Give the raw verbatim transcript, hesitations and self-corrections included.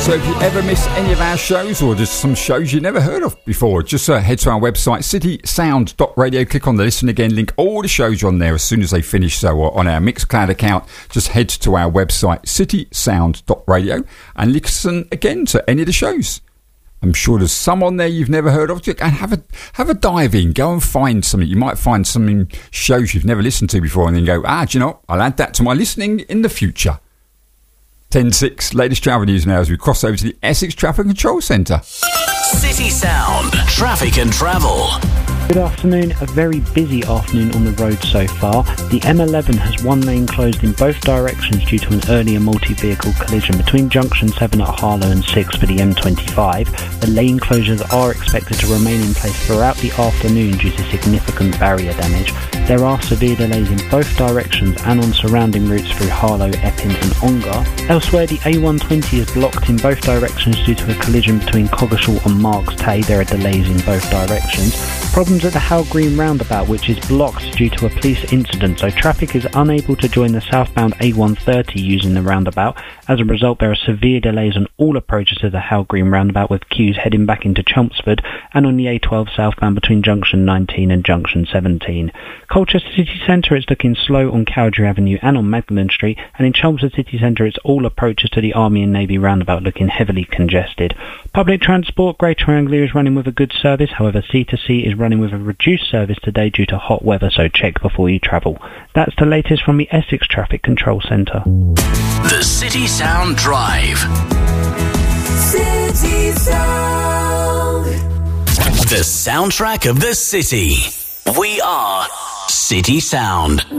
So if you ever miss any of our shows or just some shows you never heard of before, just uh, head to our website, city sound dot radio, click on the listen again link. All the shows are on there as soon as they finish. So uh, on our Mixcloud account, just head to our website, city sound dot radio, and listen again to any of the shows. I'm sure there's some on there you've never heard of. And have a have a dive in. Go and find something. You might find some shows you've never listened to before and then go, ah, do you know what? I'll add that to my listening in the future. ten six, latest travel news now as we cross over to the Essex Traffic Control Centre. City Sound, traffic and travel. Good afternoon, a very busy afternoon on the road so far. The M eleven has one lane closed in both directions due to an earlier multi-vehicle collision between junction seven at Harlow and six for the M twenty-five. The lane closures are expected to remain in place throughout the afternoon due to significant barrier damage. There are severe delays in both directions and on surrounding routes through Harlow, Epping and Ongar. Elsewhere, the A one twenty is blocked in both directions due to a collision between Coggeshall and Marks Tay. There are delays in both directions. Problems at the Howell Green roundabout, which is blocked due to a police incident, so traffic is unable to join the southbound A one thirty using the roundabout. As a result, there are severe delays on all approaches to the Howell Green roundabout, with queues heading back into Chelmsford, and on the A twelve southbound between junction nineteen and junction seventeen. Colchester City Centre is looking slow on Cowdrey Avenue and on Magdalen Street, and in Chelmsford City Centre it's all approaches to the Army and Navy roundabout looking heavily congested. Public transport, Greater Anglia is running with a good service, however C to C is running with a reduced service today due to hot weather, so check before you travel. That's the latest from the Essex Traffic Control Centre. The City Sound Drive. City Sound. The soundtrack of the city. We are City Sound.